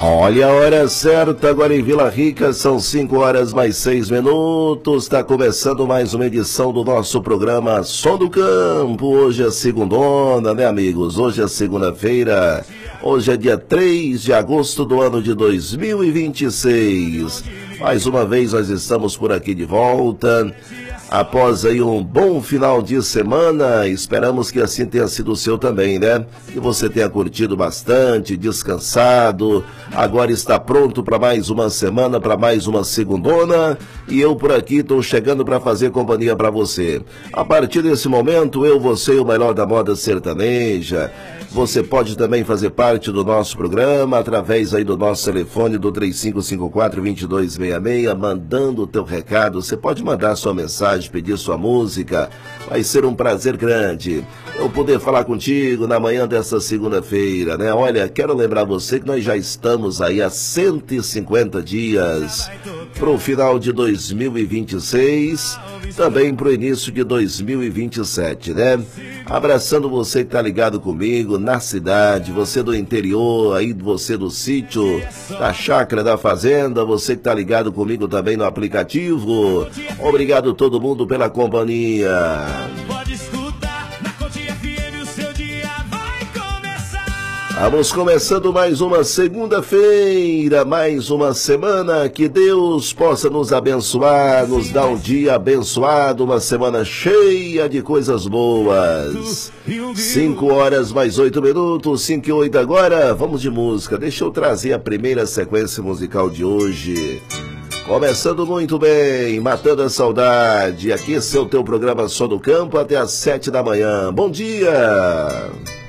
Olha a hora certa, agora em Vila Rica, são 5 horas mais 6 minutos. Está começando mais uma edição do nosso programa Som do Campo. Hoje é segundona, né, amigos? Hoje é segunda-feira. Hoje é dia 3 de agosto do ano de 2026. Mais uma vez nós estamos por aqui de volta. Após aí um bom final de semana, esperamos que assim tenha sido o seu também, né? Que você tenha curtido bastante, descansado, agora está pronto para mais uma semana, para mais uma segundona, e eu por aqui estou chegando para fazer companhia para você. A partir desse momento, eu, você e o melhor da moda sertaneja. Você pode também fazer parte do nosso programa através aí do nosso telefone do 3554-2266, mandando o teu recado. Você pode mandar sua mensagem, pedir sua música. Vai ser um prazer grande eu poder falar contigo na manhã dessa segunda-feira, né? Olha, quero lembrar você que nós já estamos aí há 150 dias para o final de 2026, também para o início de 2027, né? Abraçando você que tá ligado comigo na cidade, você do interior, aí você do sítio, da chácara, da fazenda, você que tá ligado comigo também no aplicativo. Obrigado todo mundo pela companhia. Vamos começando mais uma segunda-feira, mais uma semana. Que Deus possa nos abençoar, nos dar um dia abençoado, uma semana cheia de coisas boas. 5 horas mais 8 minutos, 5 e 8 agora. Vamos de música. Deixa eu trazer a primeira sequência musical de hoje. Começando muito bem, matando a saudade. Aqui é o teu programa Som do Campo até às 7 da manhã. Bom dia!